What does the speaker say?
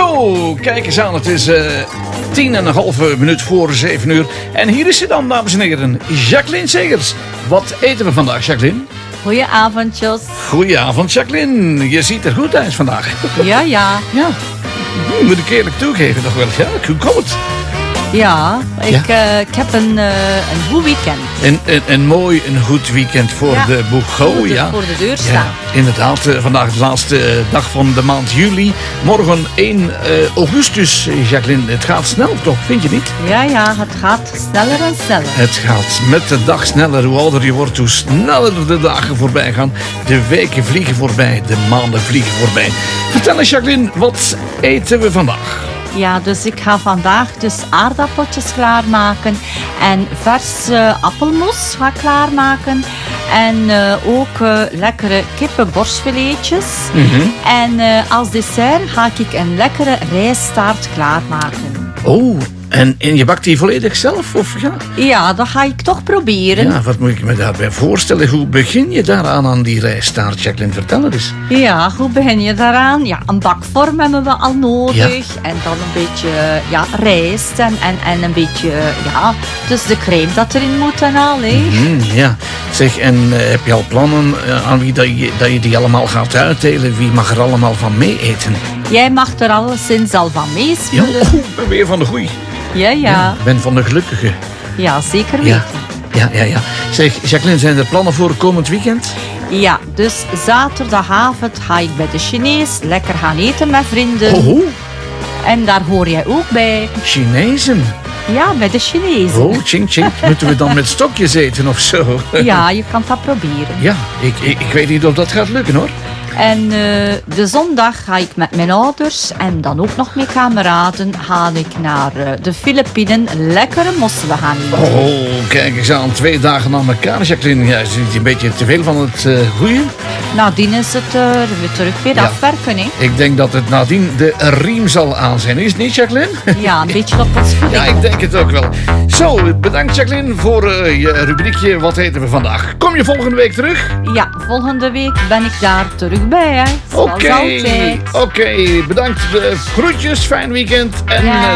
Zo, kijk eens aan. Het is 10,5 minuut voor 7 uur. En hier is ze dan, dames en heren. Jacqueline Segers. Wat eten we vandaag, Jacqueline? Goedenavond, Jos. Goedenavond, Jacqueline. Je ziet er goed uit vandaag. Ja. Ja. Moet ik eerlijk toegeven toch wel. Ja, hoe komt het? Ja, ik heb een goed weekend. Een mooi, een goed weekend voor de Boego. Voor de deur staan. Ja, inderdaad. Vandaag de laatste dag van de maand juli. Morgen 1 augustus, Jacqueline. Het gaat snel toch, vind je niet? Ja, het gaat sneller en sneller. Het gaat met de dag sneller. Hoe ouder je wordt, hoe sneller de dagen voorbij gaan. De weken vliegen voorbij, de maanden vliegen voorbij. Vertel eens, Jacqueline, wat eten we vandaag? Ja, dus ik ga vandaag dus aardappeltjes klaarmaken en vers appelmoes ga ik klaarmaken. En ook lekkere kippenborstfiletjes. En als dessert ga ik een lekkere rijsttaart klaarmaken. Oh, en je bakt die volledig zelf? Of ja? Ja, dat ga ik toch proberen. Ja, wat moet ik me daarbij voorstellen? Hoe begin je daaraan aan die rijsttaart, Jacqueline? Vertel het eens. Ja, hoe begin je daaraan? Ja, een bakvorm hebben we al nodig. Ja. En dan een beetje rijst en een beetje, dus de crème dat erin moet en al. Ja, zeg, en heb je al plannen aan wie dat je die allemaal gaat uitdelen? Wie mag er allemaal van mee eten? Jij mag er alleszins al van Ja, meespelen. ik ben weer van de goeie. Ja. Ik ben van de gelukkige. Ja, zeker weten. Ja. Zeg, Jacqueline, zijn er plannen voor komend weekend? Ja, dus zaterdagavond ga ik bij de Chinees lekker gaan eten met vrienden. Oh, En daar hoor jij ook bij. Chinezen. Ja, bij de Chinezen. Oh, ching ching. Moeten we dan met stokjes eten of zo? Ja, je kan dat proberen. Ja, ik weet niet of dat gaat lukken, hoor. En de zondag ga ik met mijn ouders en dan ook nog met kameraden ga ik naar de Filipijnen lekkere mosselen gaan eten. Oh, kijk eens aan. 2 dagen aan elkaar, Jacqueline. Ja, is het een beetje te veel van het goeie? Nadien is het weer terug weer afwerken, hè? Ik denk dat het nadien de riem zal aan zijn. Is het niet, Jacqueline? Ja, een beetje op ons voeding. Ja, ik denk het ook wel. Zo, bedankt, Jacqueline, voor je rubriekje Wat eten we vandaag. Kom je volgende week terug? Ja, volgende week ben ik daar terug bij, hè. Zoals altijd. Oké, bedankt. Groetjes, fijn weekend. En Ja.